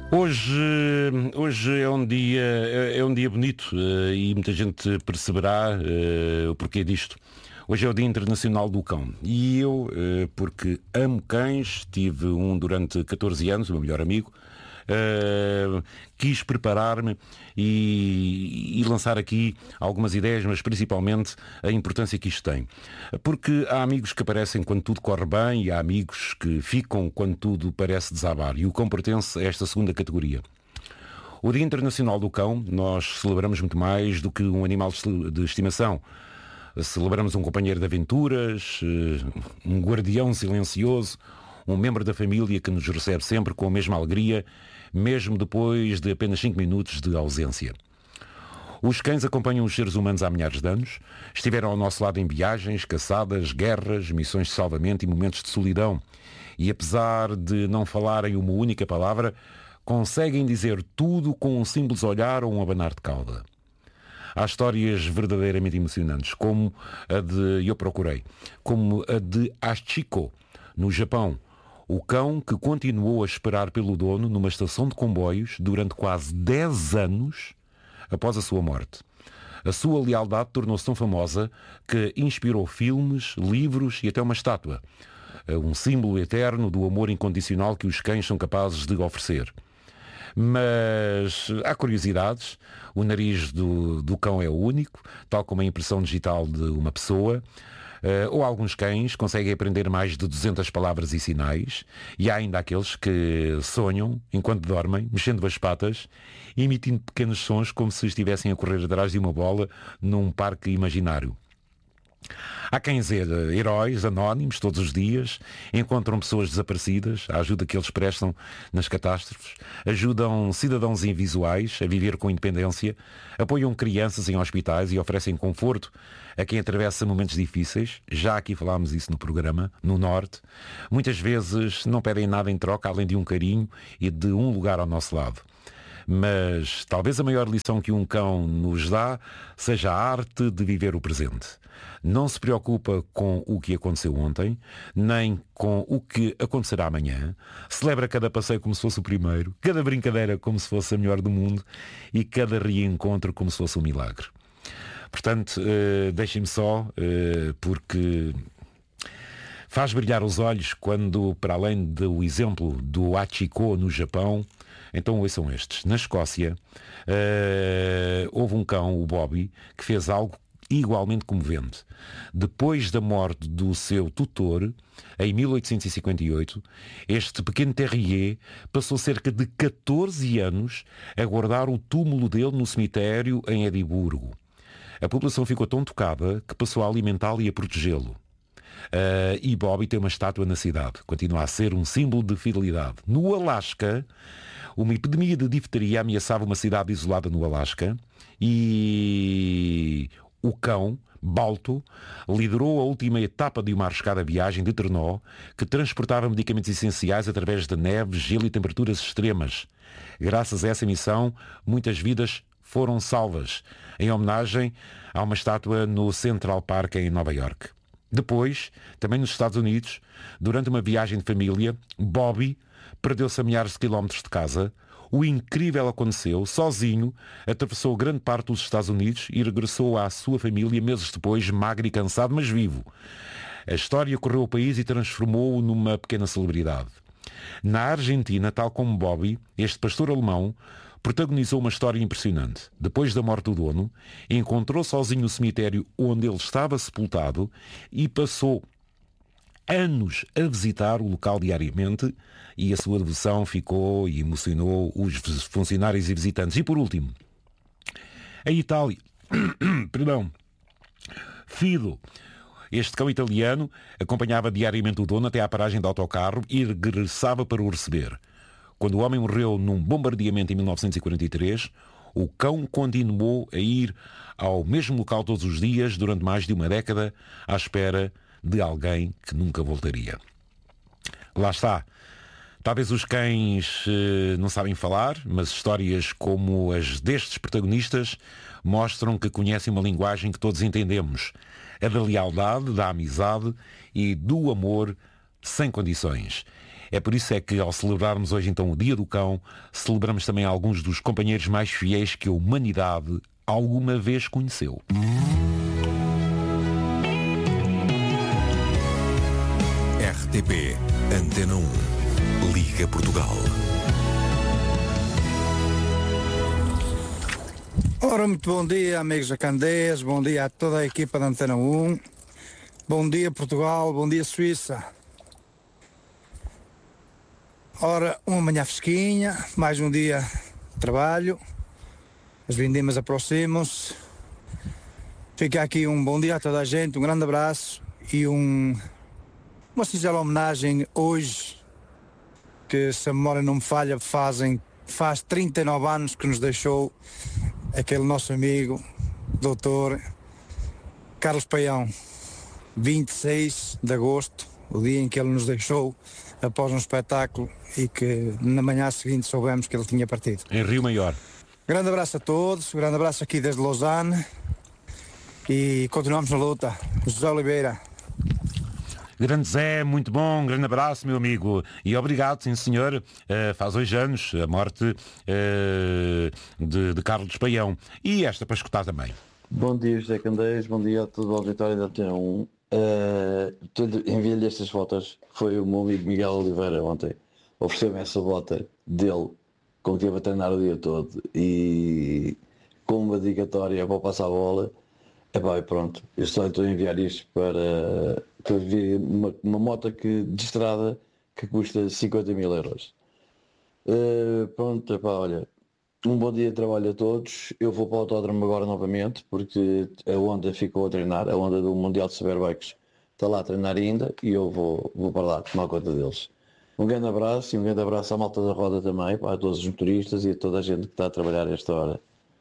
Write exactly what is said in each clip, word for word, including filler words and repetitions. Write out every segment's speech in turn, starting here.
Hoje, hoje é um dia, é um dia bonito uh, e muita gente perceberá uh, o porquê disto. Hoje é o Dia Internacional do Cão e eu, uh, porque amo cães, tive um durante catorze anos, o meu melhor amigo, uh, quis preparar-me e, e lançar aqui algumas ideias, mas principalmente a importância que isto tem. Porque há amigos que aparecem quando tudo corre bem e há amigos que ficam quando tudo parece desabar. E o cão pertence a esta segunda categoria. O Dia Internacional do Cão, nós celebramos muito mais do que um animal de estimação. Celebramos um companheiro de aventuras, um guardião silencioso, um membro da família que nos recebe sempre com a mesma alegria, mesmo depois de apenas cinco minutos de ausência. Os cães acompanham os seres humanos há milhares de anos, estiveram ao nosso lado em viagens, caçadas, guerras, missões de salvamento e momentos de solidão. E apesar de não falarem uma única palavra, conseguem dizer tudo com um simples olhar ou um abanar de cauda. Há histórias verdadeiramente emocionantes, como a de Eu Procurei, como a de Hachiko, no Japão, o cão que continuou a esperar pelo dono numa estação de comboios durante quase dez anos após a sua morte. A sua lealdade tornou-se tão famosa que inspirou filmes, livros e até uma estátua. Um símbolo eterno do amor incondicional que os cães são capazes de oferecer. Mas há curiosidades. O nariz do, do cão é único, tal como a impressão digital de uma pessoa. Uh, ou alguns cães conseguem aprender mais de duzentas palavras e sinais. E há ainda aqueles que sonham, enquanto dormem, mexendo as patas, emitindo pequenos sons como se estivessem a correr atrás de uma bola num parque imaginário. Há cães heróis, anónimos, todos os dias, encontram pessoas desaparecidas, a ajuda que eles prestam nas catástrofes, ajudam cidadãos invisuais a viver com independência, apoiam crianças em hospitais e oferecem conforto a quem atravessa momentos difíceis. Já aqui falámos isso no programa, no Norte. Muitas vezes não pedem nada em troca, além de um carinho e de um lugar ao nosso lado. Mas talvez a maior lição que um cão nos dá seja a arte de viver o presente. Não se preocupa com o que aconteceu ontem, nem com o que acontecerá amanhã. Celebra cada passeio como se fosse o primeiro, cada brincadeira como se fosse a melhor do mundo e cada reencontro como se fosse um milagre. Portanto, uh, deixem-me só, uh, porque faz brilhar os olhos quando, para além do exemplo do Hachiko no Japão, então ouçam estes. Na Escócia, uh, houve um cão, o Bobby, que fez algo igualmente comovente. Depois da morte do seu tutor, em mil oitocentos e cinquenta e oito, este pequeno terrier passou cerca de catorze anos a guardar o túmulo dele no cemitério em Edimburgo. A população ficou tão tocada que passou a alimentá-lo e a protegê-lo. Uh, e Bobby tem uma estátua na cidade. Continua a ser um símbolo de fidelidade. No Alasca, uma epidemia de difteria ameaçava uma cidade isolada no Alasca e o cão, Balto, liderou a última etapa de uma arriscada viagem de trenó que transportava medicamentos essenciais através de neve, gelo e temperaturas extremas. Graças a essa missão, muitas vidas foram salvas, em homenagem a uma estátua no Central Park em Nova York. Depois, também nos Estados Unidos, durante uma viagem de família, Bobby perdeu-se a milhares de quilómetros de casa. O incrível aconteceu, sozinho, atravessou grande parte dos Estados Unidos e regressou à sua família meses depois, magro e cansado, mas vivo. A história correu o país e transformou-o numa pequena celebridade. Na Argentina, tal como Bobby, este pastor alemão protagonizou uma história impressionante. Depois da morte do dono, encontrou sozinho o cemitério onde ele estava sepultado e passou anos a visitar o local diariamente, e a sua devoção ficou e emocionou os funcionários e visitantes. E por último, a Itália, perdão, Fido, este cão italiano, acompanhava diariamente o dono até à paragem de autocarro e regressava para o receber. Quando o homem morreu num bombardeamento em mil novecentos e quarenta e três, o cão continuou a ir ao mesmo local todos os dias durante mais de uma década, à espera de alguém que nunca voltaria. Lá está. Talvez os cães eh, não sabem falar, mas histórias como as destes protagonistas mostram que conhecem uma linguagem que todos entendemos. A da lealdade, da amizade e do amor sem condições. É por isso é que ao celebrarmos hoje então o Dia do Cão, celebramos também alguns dos companheiros mais fiéis que a humanidade alguma vez conheceu. R T P Antena um, Liga Portugal. Ora, muito bom dia, amigos da Candeias, bom dia a toda a equipa da Antena um, bom dia Portugal, bom dia Suíça. Ora, uma manhã fresquinha, mais um dia de trabalho, as vindimas aproximam-se. Fica aqui um bom dia a toda a gente, um grande abraço e um, uma singela homenagem hoje, que se a memória não me falha, fazem, faz trinta e nove anos que nos deixou aquele nosso amigo, doutor Carlos Paião, vinte e seis de agosto, o dia em que ele nos deixou após um espetáculo e que na manhã seguinte soubemos que ele tinha partido. Em Rio Maior. Grande abraço a todos, grande abraço aqui desde Lausanne e continuamos na luta. José Oliveira. Grande Zé, muito bom, grande abraço, meu amigo. E obrigado, sim senhor. Uh, faz hoje anos a morte uh, de, de Carlos Paião. E esta para escutar também. Bom dia, José Candeias, bom dia a todo o auditório da Antena um. Uh, Enviei-lhe estas fotos, foi o meu amigo Miguel Oliveira ontem. Ofereceu-me essa bota dele, com que teve a treinar o dia todo. E com uma dedicatória para passar a bola. Epá, e pronto, eu só estou a enviar isto para, para ver uma, uma moto que, de estrada que custa cinquenta mil euros. Uh, pronto, epá, olha, um bom dia de trabalho a todos. Eu vou para o autódromo agora novamente, porque a Honda ficou a treinar, a Honda do Mundial de Superbikes está lá a treinar ainda e eu vou, vou para lá tomar conta deles. Um grande abraço e um grande abraço à malta da roda também, pá, a todos os motoristas e a toda a gente que está a trabalhar a esta hora.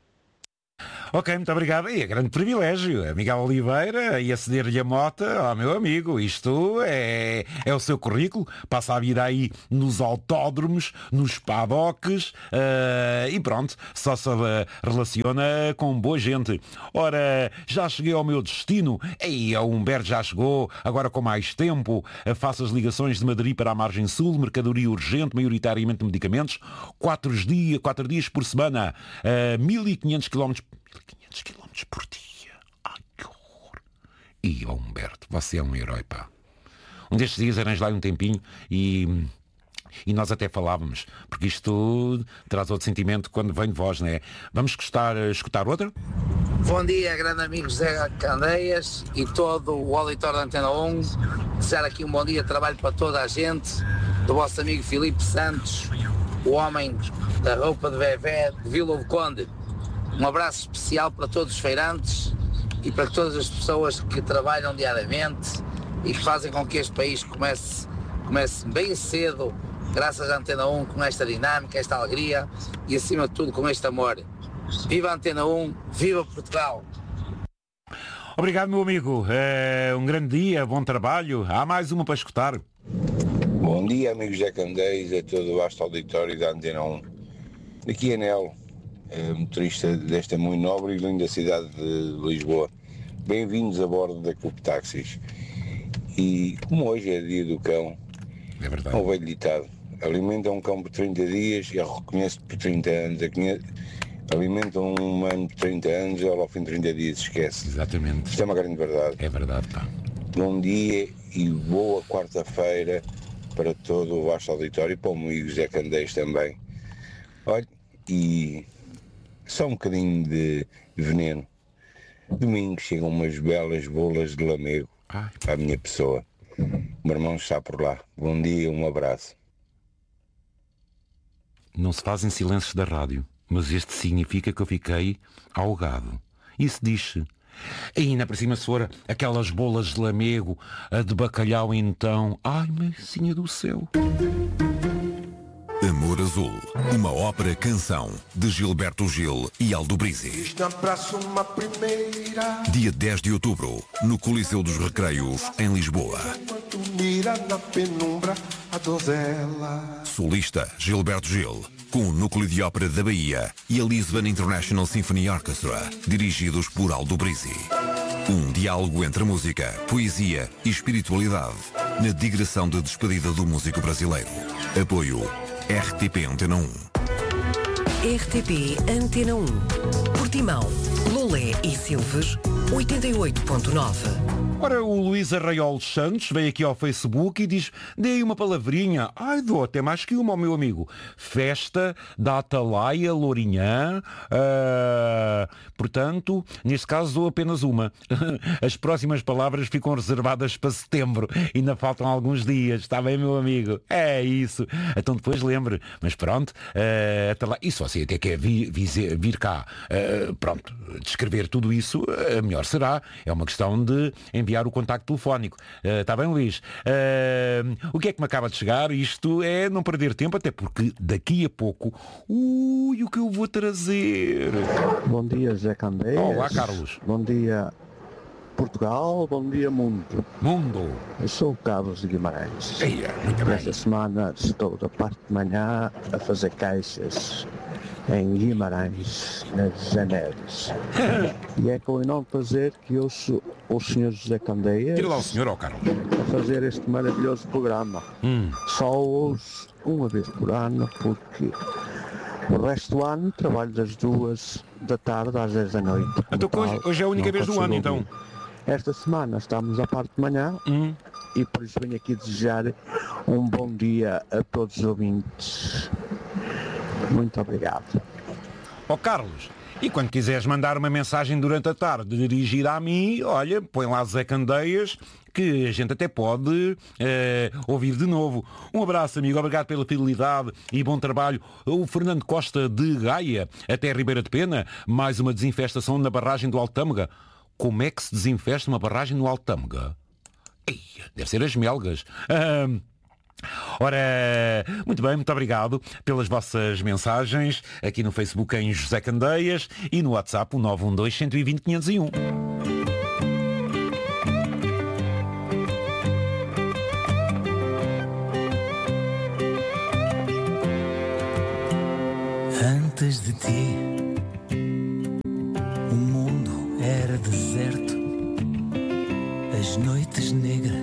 Ok, muito obrigado. E é grande privilégio. É Miguel Oliveira e aceder-lhe a moto ao meu amigo. Isto é, é o seu currículo. Passa a vida aí nos autódromos, nos paddocks uh, e pronto, só se uh, relaciona com boa gente. Ora, já cheguei ao meu destino. Ei, o Humberto já chegou, agora com mais tempo. Uh, faço as ligações de Madrid para a margem sul, mercadoria urgente, maioritariamente medicamentos. Quatro dias, quatro dias por semana, uh, mil e quinhentos quilómetros quinhentos quilómetros por dia. Ai, que horror. E, oh, Humberto, você é um herói, pá. Um destes dias arranjo lá um tempinho e... E nós até falávamos, porque isto traz outro sentimento quando vem de voz, não é? Vamos gostar, escutar outra? Bom dia, grande amigo José Candeias e todo o auditório da Antena um. Desejar aqui um bom dia de trabalho para toda a gente, do vosso amigo Filipe Santos, o homem da roupa de Vevé de Vila do Conde. Um abraço especial para todos os feirantes e para todas as pessoas que trabalham diariamente e que fazem com que este país comece, comece bem cedo, graças à Antena um, com esta dinâmica, esta alegria e acima de tudo com este amor. Viva a Antena um, viva Portugal! Obrigado, meu amigo. É um grande dia, bom trabalho. Há mais uma para escutar. Bom dia, amigos da Candeias, a todo o vasto auditório da Antena um. Aqui é Nel, motorista desta muito nobre e linda cidade de Lisboa. Bem-vindos a bordo da Clube Táxis. E como hoje é dia do cão, é verdade. Um velho ditado: alimenta um cão por trinta dias e ele reconhece por trinta anos. Alimenta um humano por trinta anos e ele ao fim de trinta dias esquece. Exatamente. Isto é uma grande verdade. É verdade, pá. Bom dia e boa quarta-feira para todo o vasto auditório e para o amigo José Candeias também. Olha, e só um bocadinho de veneno. Domingo chegam umas belas bolas de lamego Ai. para a minha pessoa. O meu irmão está por lá. Bom dia, um abraço. Não se fazem silêncios da rádio, mas este significa que eu fiquei ahogado. Isso diz-se. E ainda por cima, se for aquelas bolas de lamego, a de bacalhau então. Ai, mãezinha do céu. Amor Azul, uma ópera-canção de Gilberto Gil e Aldo Brizzi. Dia dez de outubro, no Coliseu dos Recreios, em Lisboa. Solista Gilberto Gil, com o Núcleo de Ópera da Bahia e a Lisbon International Symphony Orchestra, dirigidos por Aldo Brizzi. Um diálogo entre música, poesia e espiritualidade. na digressão de despedida do músico brasileiro. Apoio R T P Antena um. R T P Antena um. Portimão, Lolé e Silves, oitenta e oito ponto nove. Ora, o Luís Arraiolos Santos veio aqui ao Facebook e diz: dei uma palavrinha. Ai, dou até mais que uma ao meu amigo. Festa da Atalaia Lourinhã. Uh, portanto, neste caso dou apenas uma. As próximas palavras ficam reservadas para setembro. Ainda faltam alguns dias. Está bem, meu amigo? É isso. Então depois lembre. Mas pronto, uh, Atalaia... E se você até quer vir, vir, vir cá, uh, pronto, descrever tudo isso, uh, melhor será. É uma questão de enviar o contacto telefónico. Está uh, bem, Luís? Uh, o que é que me acaba de chegar? Isto é não perder tempo, até porque daqui a pouco, ui, o que eu vou trazer? Bom dia, Zé Candeias. Olá, Carlos. Bom dia, Portugal. Bom dia, mundo. Mundo. Eu sou o Carlos de Guimarães. Eia, muito bem. Esta semana estou da parte de manhã a fazer caixas em Guimarães, nas Janelas. E é com enorme prazer que eu sou o senhor José Candeias. Tira lá o senhor, ó, Carlos. A fazer este maravilhoso programa. Hum. Só ouço uma vez por ano, porque o resto do ano trabalho das duas da tarde às dez da noite. Então hoje, hoje é a única não vez do ano, então. ouvir. Esta semana estamos à parte de manhã hum. e por isso venho aqui desejar um bom dia a todos os ouvintes. Muito obrigado. Ó, oh, Carlos, e quando quiseres mandar uma mensagem durante a tarde dirigida a mim, olha, põe lá Zé Candeias, que a gente até pode eh, ouvir de novo. Um abraço, amigo, obrigado pela fidelidade e bom trabalho. O Fernando Costa de Gaia, até Ribeira de Pena, mais uma desinfestação na barragem do Altâmega. Como é que se desinfesta uma barragem no Altâmega? Ei, deve ser as melgas. Ah, Ora, muito bem, muito obrigado pelas vossas mensagens aqui no Facebook em José Candeias e no WhatsApp o nove um dois, um dois zero, quinhentos e um. Antes de ti, o mundo era deserto, as noites negras